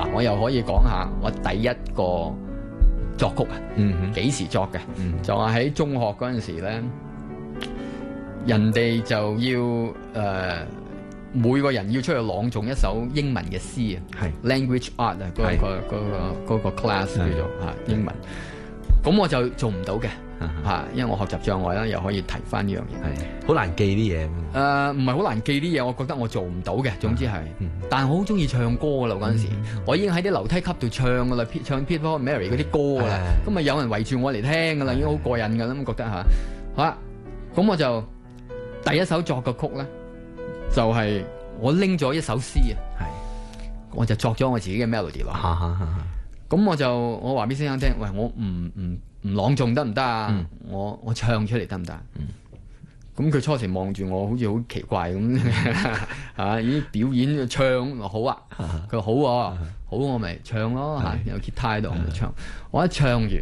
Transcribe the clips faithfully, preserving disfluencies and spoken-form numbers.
我又可以講下我第一個作曲啊， 嗯幾時作嘅？ 嗯就係喺中學嗰陣時咧，人哋就要誒、呃、每個人要出去朗誦一首英文嘅詩啊， 係 language art 啊，嗰、 係個嗰、個嗰、個 class 叫做嚇英文。咁我就做唔到嘅嚇，因為我學習障礙啦，又可以提翻呢樣嘢。 係好難記啲嘢。 誒唔係好難記啲嘢，我覺得我做唔到嘅。總之係， 嗯但係我好中意唱歌噶啦嗰陣時，我已經喺啲樓梯級度唱噶啦，唱 Peter Mary 嗰啲歌噶啦，咁啊有人圍住我嚟聽噶啦，已經好過癮噶啦，咁覺得嚇。好啦，咁我就第一首作嘅曲咧，就係我拎咗一首詩啊， 係我就作咗我自己嘅 melody 落。 哈哈哈哈咁我就我話俾先生聽，喂，我唔唔唔朗誦得唔得啊？ 嗯我我唱出嚟得唔得？ 嗯咁佢初時望住我，好似好奇怪咁嚇，咦表演唱好啊？佢話好喎、啊，好我咪唱咯嚇，有吉他喺度我咪唱。我一唱完，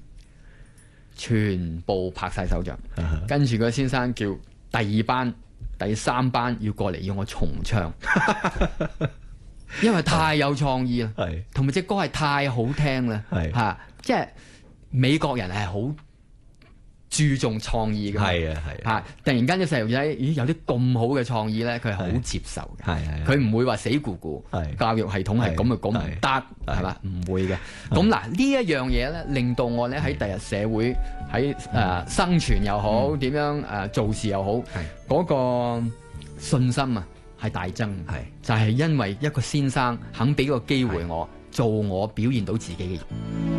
全部拍晒手掌，跟住個先生叫第二班、第三班要過嚟要我重唱。因為太有創意啦， 係同埋隻歌係太好聽啦， 係嚇，即係美國人係好注重創意嘅， 係啊係嚇，突然間啲細路仔，咦有啲咁好嘅創意咧，佢係好接受嘅， 係係佢唔會話死咕咕， 係教育系統係咁就咁唔係得，係嘛？唔會嘅。咁嗱呢一樣嘢咧，令到我咧喺第日社會喺誒生存又好，點樣誒做事又好，嗰個信心啊！係大增， 係就係因為一個先生肯俾個機會我做我表現到自己嘅。